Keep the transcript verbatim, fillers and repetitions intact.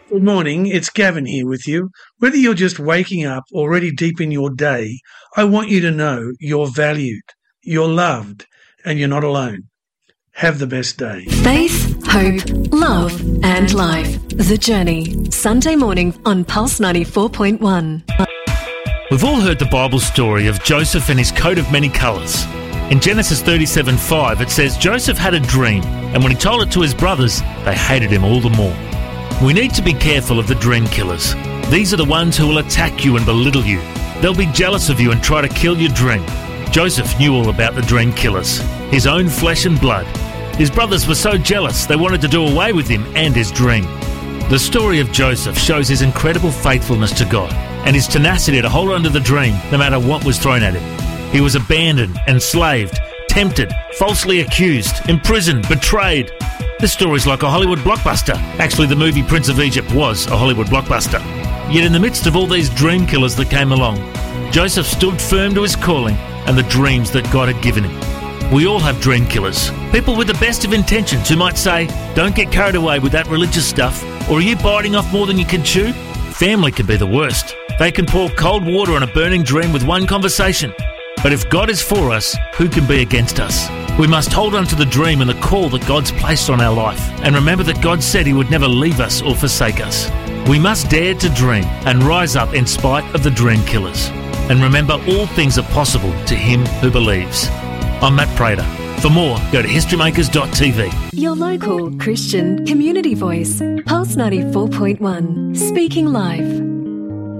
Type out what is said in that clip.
Good morning, it's Gavin here with you. Whether you're just waking up or already deep in your day, I want you to know you're valued, you're loved, and you're not alone. Have the best day. Faith, hope, love and life. The Journey. Sunday morning on Pulse ninety-four point one. We've all heard the Bible story of Joseph and his coat of many colours. In Genesis thirty-seven five it says, Joseph had a dream, and when he told it to his brothers, they hated him all the more. We need to be careful of the dream killers. These are the ones who will attack you and belittle you. They'll be jealous of you and try to kill your dream. Joseph knew all about the dream killers, his own flesh and blood. His brothers were so jealous they wanted to do away with him and his dream. The story of Joseph shows his incredible faithfulness to God and his tenacity to hold on to the dream no matter what was thrown at him. He was abandoned, enslaved, tempted, falsely accused, imprisoned, betrayed. This story's like a Hollywood blockbuster. Actually, the movie Prince of Egypt was a Hollywood blockbuster. Yet in the midst of all these dream killers that came along, Joseph stood firm to his calling and the dreams that God had given him. We all have dream killers. People with the best of intentions who might say, don't get carried away with that religious stuff, or are you biting off more than you can chew? Family can be the worst. They can pour cold water on a burning dream with one conversation. But if God is for us, who can be against us? We must hold on to the dream and the call that God's placed on our life, and remember that God said he would never leave us or forsake us. We must dare to dream and rise up in spite of the dream killers. And remember, all things are possible to him who believes. I'm Matt Prater. For more, go to history makers dot t v. Your local Christian community voice. Pulse ninety-four point one. Speaking life.